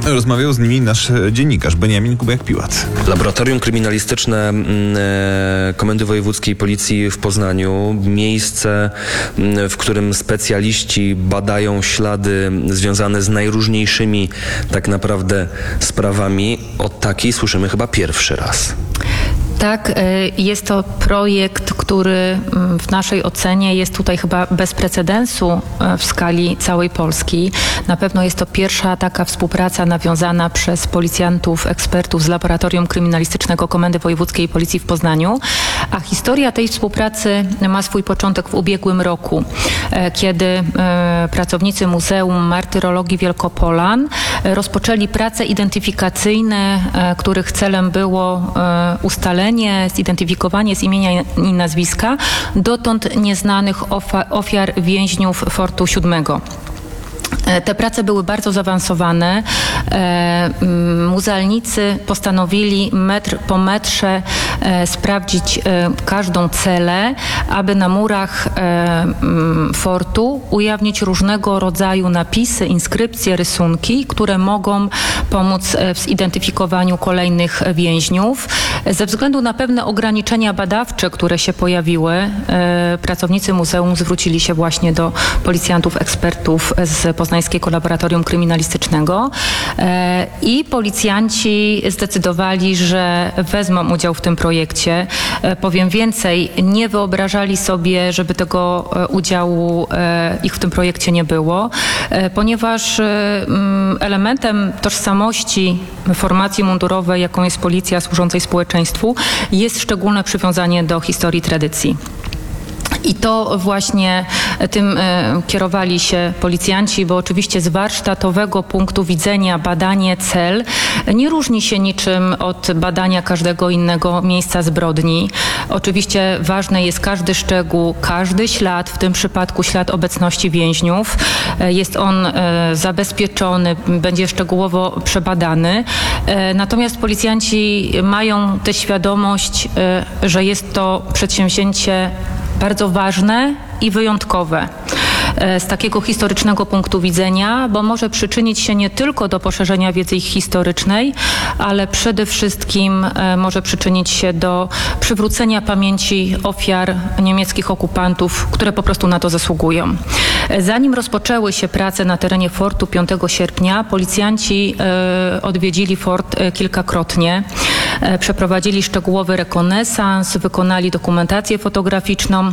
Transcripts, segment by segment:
Rozmawiał z nimi nasz dziennikarz Beniamin Kubiak-Piłat. Laboratorium kryminalistyczne Komendy Wojewódzkiej Policji w Poznaniu. Miejsce, w którym specjaliści badają ślady związane z najróżniejszymi tak naprawdę sprawami. O takiej słyszymy chyba pierwszy raz. Tak, jest to projekt, który w naszej ocenie jest tutaj chyba bez precedensu w skali całej Polski. Na pewno jest to pierwsza taka współpraca nawiązana przez policjantów, ekspertów z Laboratorium Kryminalistycznego Komendy Wojewódzkiej Policji w Poznaniu. A historia tej współpracy ma swój początek w ubiegłym roku, kiedy pracownicy Muzeum Martyrologii Wielkopolan rozpoczęli prace identyfikacyjne, których celem było ustalenie, zidentyfikowanie z imienia i nazwiska dotąd nieznanych ofiar więźniów Fortu 7. Te prace były bardzo zaawansowane. Muzealnicy postanowili metr po metrze sprawdzić każdą celę, aby na murach fortu ujawnić różnego rodzaju napisy, inskrypcje, rysunki, które mogą pomóc w zidentyfikowaniu kolejnych więźniów. Ze względu na pewne ograniczenia badawcze, które się pojawiły, pracownicy muzeum zwrócili się właśnie do policjantów, ekspertów z Poznańskiego Laboratorium Kryminalistycznego i policjanci zdecydowali, że wezmą udział w tym projekcie. Powiem więcej, nie wyobrażali sobie, żeby tego udziału ich w tym projekcie nie było, ponieważ elementem tożsamości formacji mundurowej, jaką jest policja służącej społeczeństwu, jest szczególne przywiązanie do historii, tradycji. I to właśnie tym kierowali się policjanci, bo oczywiście z warsztatowego punktu widzenia badanie cel nie różni się niczym od badania każdego innego miejsca zbrodni. Oczywiście ważny jest każdy szczegół, każdy ślad, w tym przypadku ślad obecności więźniów. Jest on zabezpieczony, będzie szczegółowo przebadany. Natomiast policjanci mają tę świadomość, że jest to przedsięwzięcie bardzo ważne i wyjątkowe z takiego historycznego punktu widzenia, bo może przyczynić się nie tylko do poszerzenia wiedzy historycznej, ale przede wszystkim może przyczynić się do przywrócenia pamięci ofiar niemieckich okupantów, które po prostu na to zasługują. Zanim rozpoczęły się prace na terenie fortu 5 sierpnia, policjanci odwiedzili fort kilkakrotnie, przeprowadzili szczegółowy rekonesans, wykonali dokumentację fotograficzną.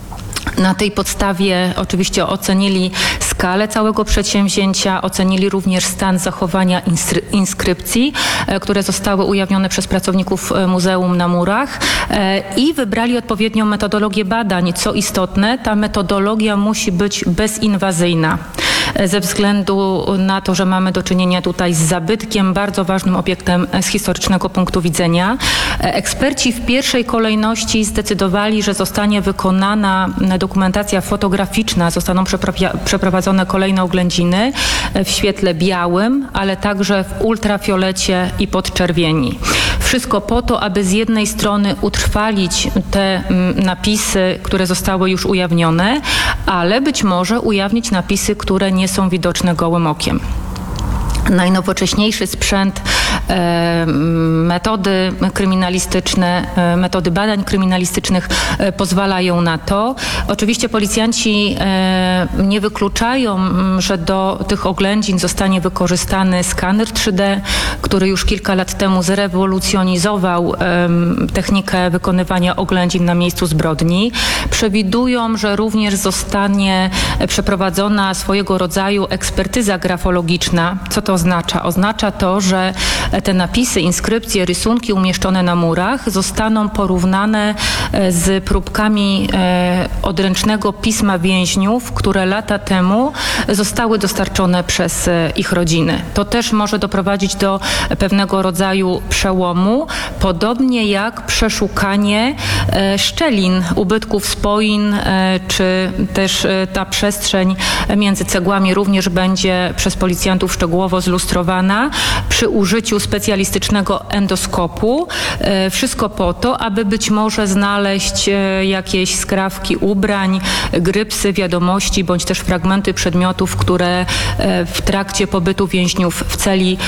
Na tej podstawie oczywiście ocenili skalę całego przedsięwzięcia, ocenili również stan zachowania inskrypcji, które zostały ujawnione przez pracowników muzeum na murach i wybrali odpowiednią metodologię badań. Co istotne, ta metodologia musi być bezinwazyjna. Ze względu na to, że mamy do czynienia tutaj z zabytkiem, bardzo ważnym obiektem z historycznego punktu widzenia. Eksperci w pierwszej kolejności zdecydowali, że zostanie wykonana dokumentacja fotograficzna, zostaną przeprowadzone kolejne oględziny w świetle białym, ale także w ultrafiolecie i podczerwieni. Wszystko po to, aby z jednej strony utrwalić te napisy, które zostały już ujawnione, ale być może ujawnić napisy, które nie są widoczne gołym okiem. Najnowocześniejszy sprzęt, metody kryminalistyczne, metody badań kryminalistycznych pozwalają na to. Oczywiście policjanci nie wykluczają, że do tych oględzin zostanie wykorzystany skaner 3D, który już kilka lat temu zrewolucjonizował technikę wykonywania oględzin na miejscu zbrodni. Przewidują, że również zostanie przeprowadzona swojego rodzaju ekspertyza grafologiczna. Co to oznacza? Oznacza to, że te napisy, inskrypcje, rysunki umieszczone na murach zostaną porównane z próbkami odręcznego pisma więźniów, które lata temu zostały dostarczone przez ich rodziny. To też może doprowadzić do pewnego rodzaju przełomu, podobnie jak przeszukanie szczelin, ubytków spoin, czy też ta przestrzeń między cegłami również będzie przez policjantów szczegółowo zlustrowana przy użyciu specjalistycznego endoskopu. Wszystko po to, aby być może znaleźć jakieś skrawki ubrań, grypsy, wiadomości, bądź też fragmenty przedmiotów, które w trakcie pobytu więźniów w celi